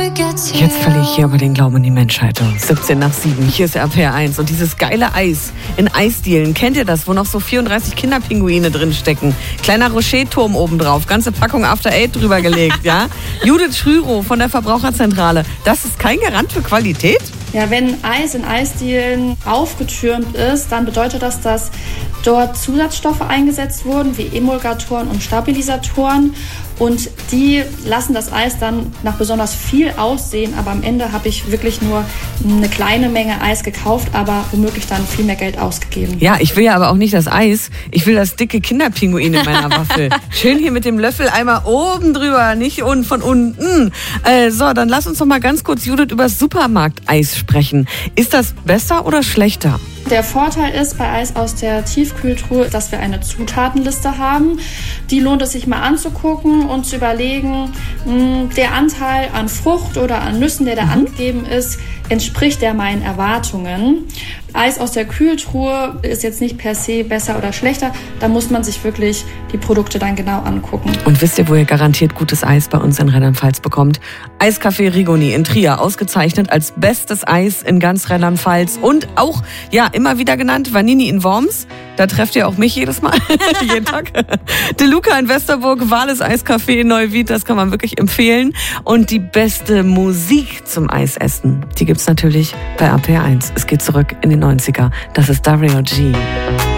Jetzt verliere ich hier aber den Glauben in die Menschheit. 7:17. Hier ist RPR1 und dieses geile Eis in Eisdielen. Kennt ihr das, wo noch so 34 Kinderpinguine drin stecken? Kleiner Rocher-Turm obendrauf, ganze Packung After Eight drüber gelegt, ja? Judith Schrürow von der Verbraucherzentrale. Das ist kein Garant für Qualität? Ja, wenn Eis in Eisdielen aufgetürmt ist, dann bedeutet das, dass dort Zusatzstoffe eingesetzt wurden, wie Emulgatoren und Stabilisatoren. Und die lassen das Eis dann nach besonders viel aussehen. Aber am Ende habe ich wirklich nur eine kleine Menge Eis gekauft, aber womöglich dann viel mehr Geld ausgegeben. Ja, ich will ja aber auch nicht das Eis. Ich will das dicke Kinderpinguin in meiner Waffel. Schön hier mit dem Löffel einmal oben drüber, nicht von unten. So, dann lass uns doch mal ganz kurz, Judith, über das Supermarkteis sprechen. Ist das besser oder schlechter? Der Vorteil ist bei Eis aus der Tiefkühltruhe, dass wir eine Zutatenliste haben. Die lohnt es sich mal anzugucken und zu überlegen, der Anteil an Frucht oder an Nüssen, der da angegeben ist, entspricht der meinen Erwartungen. Eis aus der Kühltruhe ist jetzt nicht per se besser oder schlechter. Da muss man sich wirklich die Produkte dann genau angucken. Und wisst ihr, wo ihr garantiert gutes Eis bei uns in Rheinland-Pfalz bekommt? Eiscafé Rigoni in Trier, ausgezeichnet als bestes Eis in ganz Rheinland-Pfalz und auch, ja, immer wieder genannt, Vanini in Worms. Da trefft ihr auch mich jedes Mal, jeden Tag. De Luca in Westerburg, Wales Eiscafé in Neuwied, das kann man wirklich empfehlen. Und die beste Musik zum Eisessen, die gibt's natürlich bei RPR1. Es geht zurück in die 90er. Das ist Dario G.